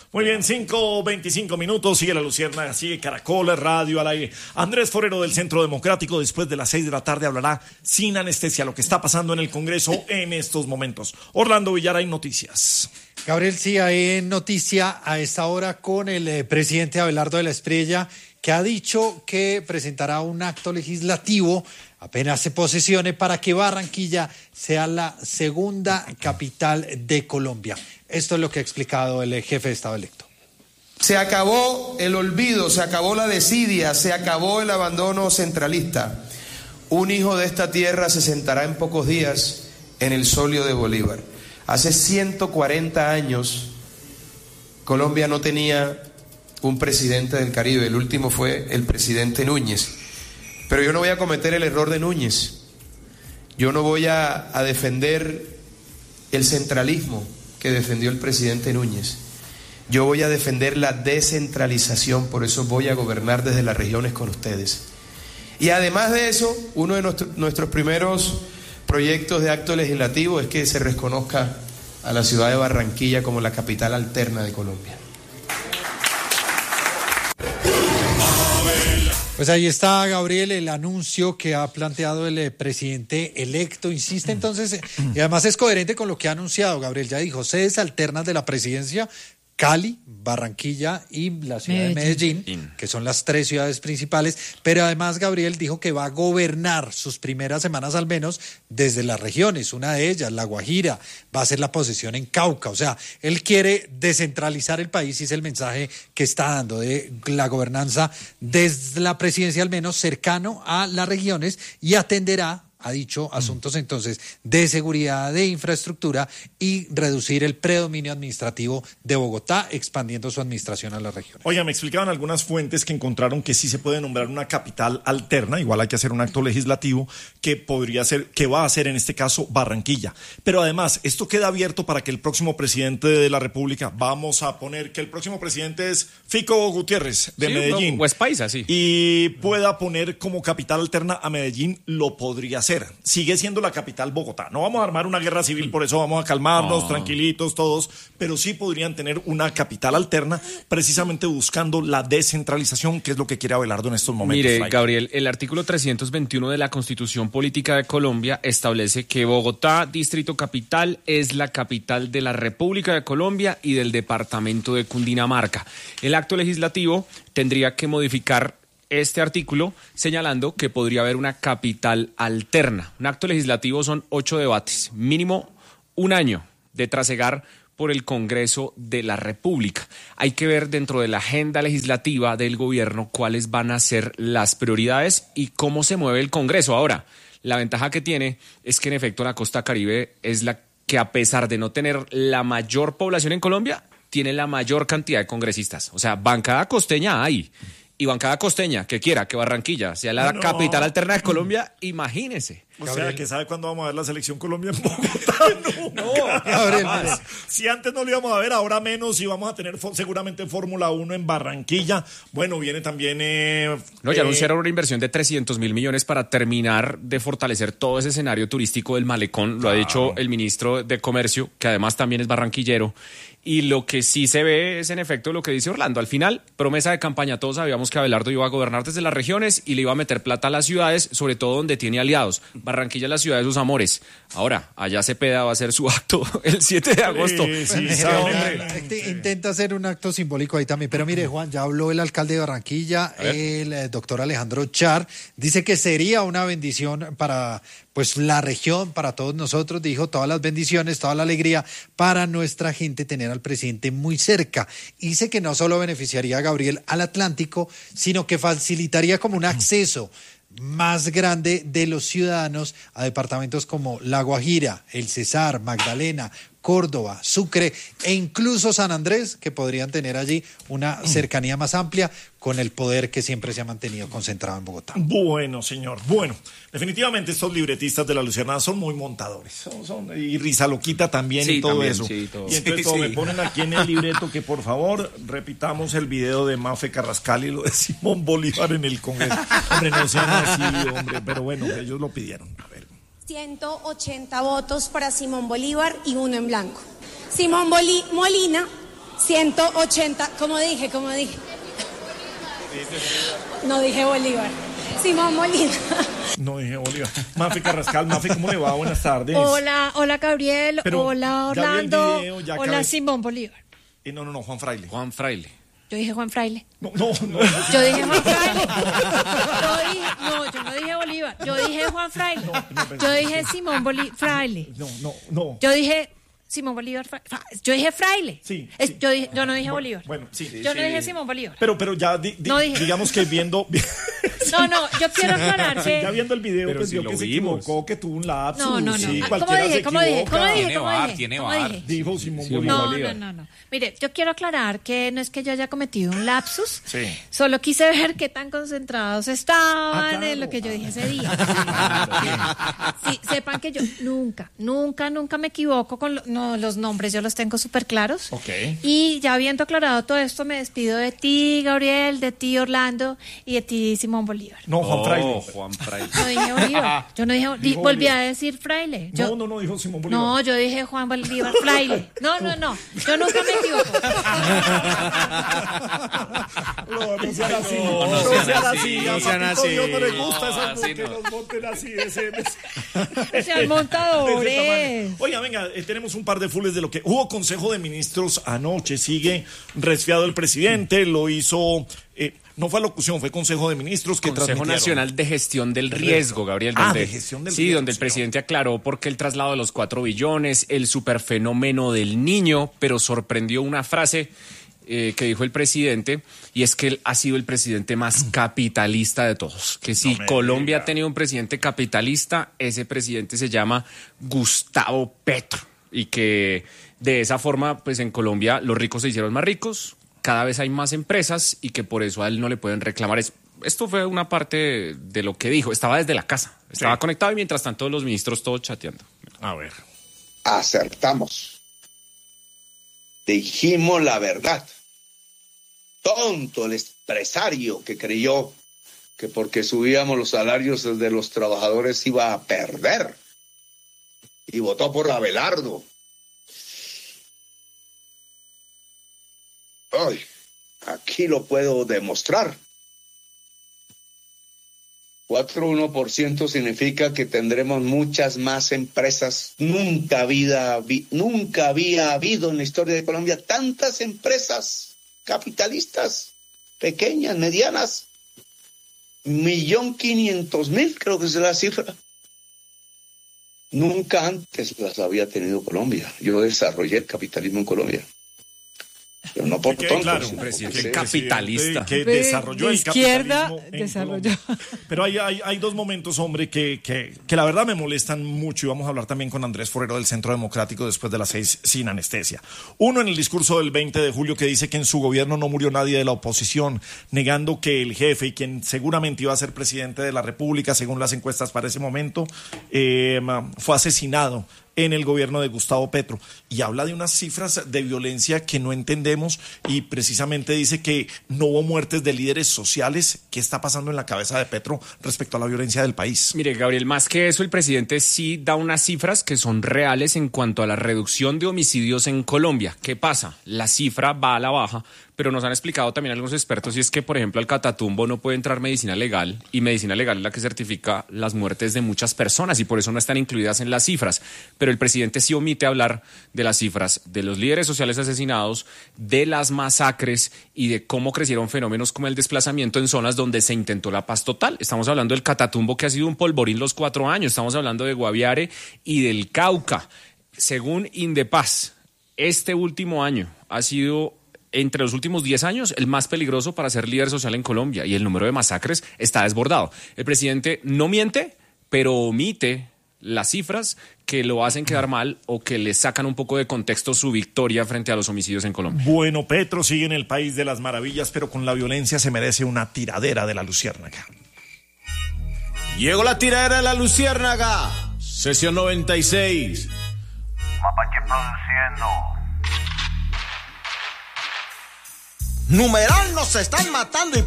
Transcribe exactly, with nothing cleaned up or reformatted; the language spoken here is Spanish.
Muy bien, cinco veinticinco minutos, sigue La Luciérnaga, sigue Caracol Radio al aire. Andrés Forero del Centro Democrático, después de las seis de la tarde, hablará sin anestesia lo que está pasando en el Congreso en estos momentos. Orlando Villar, hay noticias. Gabriel, sí, hay noticia a esta hora con el eh, presidente Abelardo de la Espriella, que ha dicho que presentará un acto legislativo apenas se posesione para que Barranquilla sea la segunda capital de Colombia. Esto es lo que ha explicado el jefe de Estado electo. Se acabó el olvido, se acabó la desidia, se acabó el abandono centralista. Un hijo de esta tierra se sentará en pocos días en el solio de Bolívar. Hace ciento cuarenta años Colombia no tenía un presidente del Caribe, el último fue el presidente Núñez. Pero yo no voy a cometer el error de Núñez. Yo no voy a, a defender el centralismo que defendió el presidente Núñez. Yo voy a defender la descentralización, por eso voy a gobernar desde las regiones con ustedes. Y además de eso, uno de nuestro, nuestros primeros proyectos de acto legislativo es que se reconozca a la ciudad de Barranquilla como la capital alterna de Colombia. Pues ahí está, Gabriel, el anuncio que ha planteado el eh, presidente electo. Insiste entonces, y además es coherente con lo que ha anunciado, Gabriel. Ya dijo, sedes alternas de la presidencia, Cali, Barranquilla y la ciudad Medellín. de Medellín, que son las tres ciudades principales, pero además Gabriel dijo que va a gobernar sus primeras semanas al menos desde las regiones, una de ellas, La Guajira, va a ser la posesión en Cauca, o sea, él quiere descentralizar el país y es el mensaje que está dando de la gobernanza desde la presidencia al menos cercano a las regiones y atenderá, ha dicho, asuntos entonces de seguridad, de infraestructura y reducir el predominio administrativo de Bogotá, expandiendo su administración a las regiones. Oiga, me explicaban algunas fuentes que encontraron que sí se puede nombrar una capital alterna, igual hay que hacer un acto legislativo que podría ser, que va a ser en este caso Barranquilla. Pero además, esto queda abierto para que el próximo presidente de la República, vamos a poner que el próximo presidente es Fico Gutiérrez de sí, Medellín. No, o es paisa, sí. Y pueda poner como capital alterna a Medellín, lo podría hacer. Sigue siendo la capital Bogotá. No vamos a armar una guerra civil, por eso vamos a calmarnos, oh. tranquilitos todos, pero sí podrían tener una capital alterna, precisamente buscando la descentralización, que es lo que quiere Abelardo en estos momentos. Mire, Fray. Gabriel, el artículo trescientos veintiuno de la Constitución Política de Colombia establece que Bogotá, Distrito Capital, es la capital de la República de Colombia y del departamento de Cundinamarca. El acto legislativo tendría que modificar este artículo señalando que podría haber una capital alterna. Un acto legislativo son ocho debates, mínimo un año de trasegar por el Congreso de la República. Hay que ver dentro de la agenda legislativa del gobierno cuáles van a ser las prioridades y cómo se mueve el Congreso. Ahora, la ventaja que tiene es que en efecto la costa caribe es la que, a pesar de no tener la mayor población en Colombia, tiene la mayor cantidad de congresistas. O sea, bancada costeña hay. Y bancada costeña que quiera que Barranquilla sea la no. capital alterna de Colombia, imagínese. O sea, que sabe cuándo vamos a ver la selección Colombia en Bogotá. No, no. Gabriel, si antes no lo íbamos a ver, ahora menos, y vamos a tener seguramente Fórmula uno en Barranquilla. Bueno, viene también... Eh, no, ya eh, anunciaron una inversión de trescientos mil millones para terminar de fortalecer todo ese escenario turístico del Malecón. Lo ah. ha dicho el ministro de Comercio, que además también es barranquillero. Y lo que sí se ve es en efecto lo que dice Orlando. Al final, promesa de campaña, todos sabíamos que Abelardo iba a gobernar desde las regiones y le iba a meter plata a las ciudades, sobre todo donde tiene aliados. Barranquilla es la ciudad de sus amores. Ahora, allá Cepeda va a hacer su acto el siete de agosto. Sí, sí, sí, intenta hacer un acto simbólico ahí también. Pero mire, Juan, ya habló el alcalde de Barranquilla, el eh, doctor Alejandro Char. Dice que sería una bendición para pues la región, para todos nosotros. Dijo todas las bendiciones, toda la alegría para nuestra gente tener al presidente muy cerca. Dice que no solo beneficiaría a Gabriel al Atlántico, sino que facilitaría como un acceso más grande de los ciudadanos a departamentos como La Guajira, El Cesar, Magdalena, Córdoba, Sucre e incluso San Andrés, que podrían tener allí una cercanía más amplia con el poder que siempre se ha mantenido concentrado en Bogotá. Bueno, señor, bueno, definitivamente estos libretistas de La Luciérnaga son muy montadores, son, son, y risa loquita también sí, y todo también, eso. Sí, todo. Y entonces sí, sí. me ponen aquí en el libreto que por favor repitamos el video de Mafe Carrascal y lo de Simón Bolívar en el Congreso. Hombre, no sean así, hombre, pero bueno, ellos lo pidieron. A ver. ciento ochenta votos para Simón Bolívar y uno en blanco. Simón Boli- Molina ciento ochenta, como dije, como dije. No dije Bolívar. Simón Bolívar. No dije Bolívar. Mafe Carrascal, Mafe, ¿cómo le va? Buenas tardes. Hola, hola Gabriel, Pero hola ya vi el Orlando, video, ya hola acabé. Simón Bolívar. Eh, no, no, no, Juan Fraile. Juan Fraile. Yo dije Juan Fraile. No, no, no. Yo dije Juan Fraile. Yo dije, no, yo no dije Bolívar. Yo dije Juan Fraile. No, no, Yo dije Simón Bolívar Fraile. No, no, no. Yo dije Simón Bolívar. Fra- Fra- Yo dije Fraile. Sí, Es- sí. Yo, dije, yo no dije Bueno, Bolívar. bueno, sí, Yo sí. no dije Simón Bolívar. Pero, pero ya, di- di- No dije. digamos que viendo... No, no, yo quiero aclarar Sí, que... ya viendo el video, Pero pues si vio lo que se vimos. equivocó, que tuvo un lapsus. No, no, no. Sí, Ah, ¿Cómo cualquiera dije? se ¿Cómo dije? equivoca. ¿Cómo dije? Tiene ¿Cómo bar, dije? tiene ¿Cómo bar. dije? Dijo Simón Sí, Bolívar. No, no, Bolívar. no, no. Mire, yo quiero aclarar que no es que yo haya cometido un lapsus. Sí. Solo quise ver qué tan concentrados estaban Ah, claro. en lo que yo dije ese día. Sí, sepan que yo nunca, nunca, nunca me equivoco con lo- no, los nombres, yo los tengo súper claros. Ok. Y ya habiendo aclarado todo esto, me despido de ti, Gabriel, de ti, Orlando, y de ti, Simón Bolívar. No, Juan Fraile. Oh, Juan Fraile. No dije Bolívar. Yo no dije, di- Dijo volví Bolívar. a decir Fraile. Yo, No, no, no, dijo Simón Bolívar. no, yo dije Juan Bolívar Fraile. No, no, no. Yo nunca me equivoco. No, no sean así. No, No, no sean sean así. así, A no sean Papito así. Dios no le gusta No, esas así que no. nos monten así de ese... de ese- Sean de ese montadores. tamaño. Oiga, venga, eh, tenemos un par de fules de lo que hubo Consejo de Ministros anoche. Sigue resfriado el presidente, lo hizo, eh, no fue locución, fue Consejo de Ministros que Consejo transmitieron. Nacional de Gestión del Riesgo, Gabriel. Ah, Donde, de gestión del sí, riesgo, donde el sí, presidente aclaró por qué el traslado de los cuatro billones, el superfenómeno del niño, pero sorprendió una frase eh, que dijo el presidente, y es que él ha sido el presidente más capitalista de todos. Que si No me Colombia diga. ha tenido un presidente capitalista, ese presidente se llama Gustavo Petro. Y que de esa forma, pues en Colombia los ricos se hicieron más ricos, cada vez hay más empresas y que por eso a él no le pueden reclamar eso. Esto fue una parte de lo que dijo. Estaba desde la casa, estaba Sí. conectado y mientras tanto los ministros todos chateando. A ver. Acertamos. Dijimos la verdad. Tonto el empresario que creyó que porque subíamos los salarios de los trabajadores iba a perder. Y votó por Abelardo. Ay, aquí lo puedo demostrar. cuatro coma uno por ciento significa que tendremos muchas más empresas. Nunca había, vi- nunca había habido en la historia de Colombia tantas empresas capitalistas, pequeñas, medianas. Millón quinientos mil, creo que es la cifra. Nunca antes las había tenido Colombia. Yo desarrollé el capitalismo en Colombia. Pero no por Que quede tonto, claro, sino presidente porque- capitalista. Que De- desarrolló de el izquierda, capitalismo en desarrolló. Colombia. Pero hay, hay, hay dos momentos, hombre, que, que, que la verdad me molestan mucho y vamos a hablar también con Andrés Forero del Centro Democrático después de las seis sin anestesia. Uno en el discurso del veinte de julio que dice que en su gobierno no murió nadie de la oposición, negando que el jefe y quien seguramente iba a ser presidente de la República, según las encuestas para ese momento, eh, fue asesinado en el gobierno de Gustavo Petro, y habla de unas cifras de violencia que no entendemos y precisamente dice que no hubo muertes de líderes sociales. ¿Qué está pasando en la cabeza de Petro respecto a la violencia del país? Mire, Gabriel, más que eso, el presidente sí da unas cifras que son reales en cuanto a la reducción de homicidios en Colombia. ¿Qué pasa? La cifra va a la baja, pero nos han explicado también algunos expertos, y es que, por ejemplo, al Catatumbo no puede entrar medicina legal, y medicina legal es la que certifica las muertes de muchas personas, y por eso no están incluidas en las cifras. Pero el presidente sí omite hablar de las cifras de los líderes sociales asesinados, de las masacres y de cómo crecieron fenómenos como el desplazamiento en zonas donde se intentó la paz total. Estamos hablando del Catatumbo, que ha sido un polvorín los cuatro años. Estamos hablando de Guaviare y del Cauca. Según Indepaz, este último año ha sido, entre los últimos diez años, el más peligroso para ser líder social en Colombia, y el número de masacres está desbordado. El presidente no miente, pero omite las cifras que lo hacen quedar mal o que le sacan un poco de contexto su victoria frente a los homicidios en Colombia. Bueno, Petro sigue en el país de las maravillas, pero con la violencia se merece una tiradera de la luciérnaga. Llegó la tiradera de la luciérnaga. Sesión noventa y seis. Mapache produciendo. Numeral nos están matando y